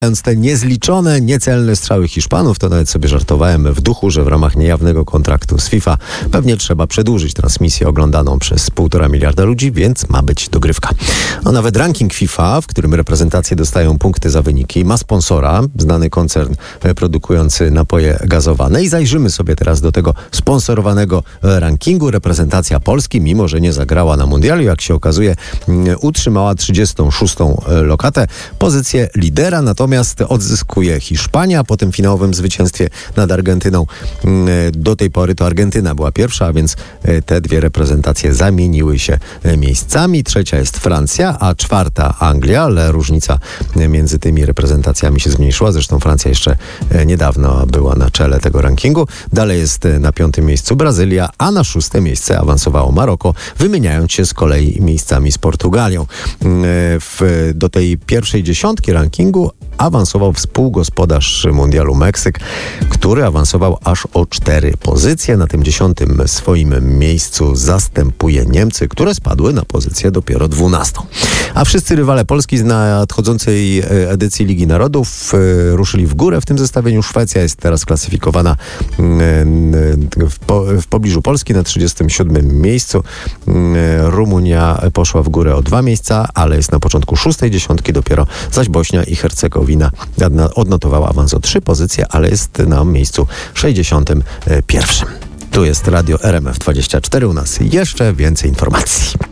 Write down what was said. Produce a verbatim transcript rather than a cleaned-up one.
Mając te niezliczone, niecelne strzały Hiszpanów, to nawet sobie żartowałem w duchu, że w ramach niejawnego kontraktu z FIFA pewnie trzeba przedłużyć transmisję oglądaną przez półtora miliarda ludzi, więc ma być dogrywka. A nawet ranking FIFA, w którym reprezentacje dostają punkty za wyniki, ma sponsora, znany koncern produkujący napoje gazowane. I zajrzymy sobie teraz do tego sponsorowanego rankingu. Reprezentacja Polski, mimo że nie zagrała na mundialu, jak się okazuje, utrzymała trzydziestą szóstą lokatę, pozycję lidera, natomiast Natomiast odzyskuje Hiszpania po tym finałowym zwycięstwie nad Argentyną. Do tej pory to Argentyna była pierwsza, a więc te dwie reprezentacje zamieniły się miejscami. Trzecia jest Francja, a czwarta Anglia, ale różnica między tymi reprezentacjami się zmniejszyła. Zresztą Francja jeszcze niedawno była na czele tego rankingu. Dalej jest na piątym miejscu Brazylia, a na szóste miejsce awansowało Maroko, wymieniając się z kolei miejscami z Portugalią. W, do tej pierwszej dziesiątki rankingu awansował współgospodarz mundialu Meksyk, który awansował aż o cztery pozycje. Na tym dziesiątym swoim miejscu zastępuje Niemcy, które spadły na pozycję dopiero dwunastą. A wszyscy rywale Polski z nadchodzącej edycji Ligi Narodów ruszyli w górę w tym zestawieniu. Szwecja jest teraz klasyfikowana w, po, w pobliżu Polski na trzydziestym siódmym miejscu. Rumunia poszła w górę o dwa miejsca, ale jest na początku szóstej dziesiątki dopiero, zaś Bośnia i Hercegowina odnotowała awans o trzy pozycje, ale jest na miejscu sześćdziesiątym pierwszym. Tu jest Radio R M F dwadzieścia cztery, u nas jeszcze więcej informacji.